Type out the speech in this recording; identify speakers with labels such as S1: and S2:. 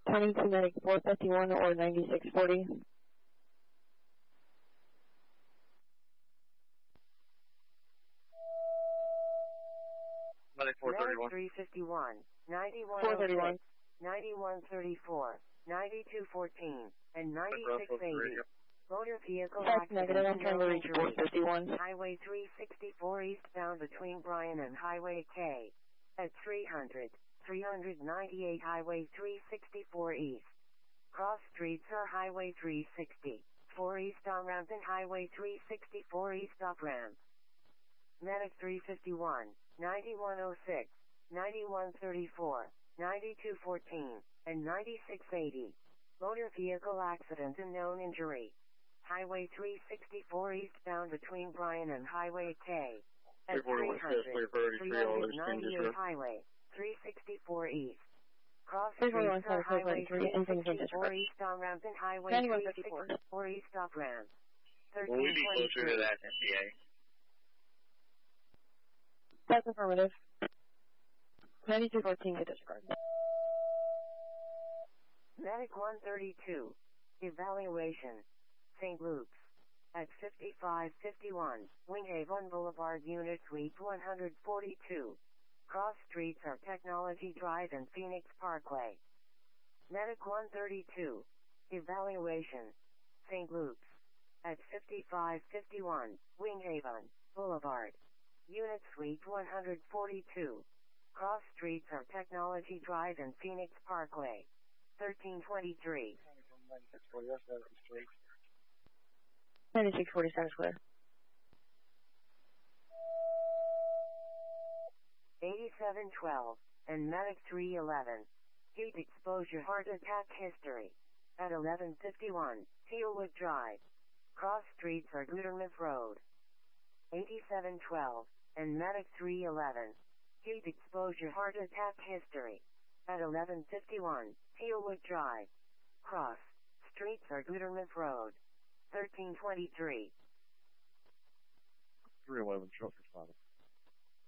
S1: 22 Medic 451 or 9640.
S2: Medic 431.
S3: 351,
S1: 431.
S3: 9134, 9214, and 9680. Motor vehicle
S1: That's
S3: accident
S1: negative. I'm
S3: and
S1: trying
S3: no
S1: to reach
S3: injuries.
S1: 451.
S3: Highway 364 eastbound between Bryan and Highway K. At 398 Highway 364 east. Cross streets are Highway 360, 4 east on-ramp and Highway 364 east off-ramp. Medic 351, 9106, 9134, 9214, and 9680. Motor vehicle accident and known injury. Highway 364 eastbound between Bryan and Highway K. At 398 Highway 364 east. Cross streets are Highway 364 east on-ramp and Highway 364 east off-ramp.
S2: Will we be closer to that NDA?
S1: That's affirmative. 9214 to disregard.
S3: Medic 132. Evaluation. St. Luke's. At 5551, Winghaven Boulevard, Unit Suite 142. Cross streets are Technology Drive and Phoenix Parkway. Medic 132. Evaluation. St. Luke's. At 5551, Winghaven Boulevard. Unit Suite 142. Cross streets are Technology Drive and Phoenix Parkway. 1323.
S1: 9640 sounds clear.
S3: 8712, and Medic 311. Heat exposure heart attack history. At 1151, Tealwood Drive. Cross streets are Gutermouth Road. 8712, and Medic 311. Heat exposure heart attack history. At 1151, Tealwood Drive. Cross streets are Gutermouth Road. 1323.
S4: 311, short responder.